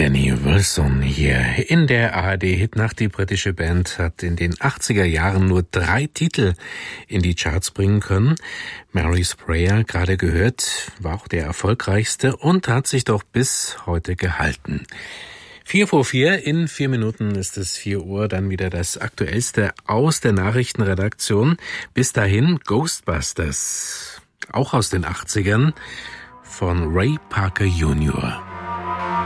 Danny Wilson hier in der ARD-Hitnacht. Die britische Band hat in den 80er Jahren nur 3 Titel in die Charts bringen können. Mary's Prayer, gerade gehört, war auch der erfolgreichste und hat sich doch bis heute gehalten. 4 vor 4, in 4 Minuten ist es 4 Uhr, dann wieder das Aktuellste aus der Nachrichtenredaktion. Bis dahin Ghostbusters, auch aus den 80ern, von Ray Parker Jr.